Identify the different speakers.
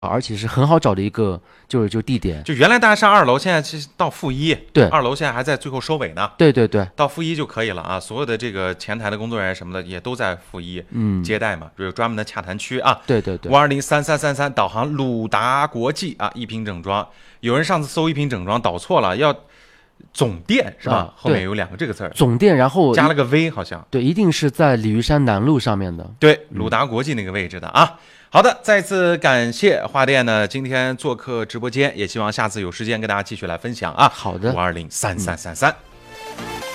Speaker 1: 而且是很好找的一个就地点。
Speaker 2: 就原来大家上2楼，现在是到负1，
Speaker 1: 对
Speaker 2: ，2楼现在还在最后收尾呢。
Speaker 1: 对对对，
Speaker 2: 到负1就可以了啊。所有的这个前台的工作人员什么的也都在负1，接待嘛，有专门的洽谈区啊。
Speaker 1: 对对对
Speaker 2: 5203333导航鲁达国际啊，一品整装。有人上次搜一品整装导错了，要总店是吧？后面有2个这个字儿，
Speaker 1: 总店，然后
Speaker 2: 加了个 V 好像。
Speaker 1: 对，一定是在鲤鱼山南路上面的。
Speaker 2: 对，鲁达国际那个位置的啊。好的，再次感谢华电呢今天做客直播间，也希望下次有时间跟大家继续来分享啊。
Speaker 1: 好的
Speaker 2: ，5203333。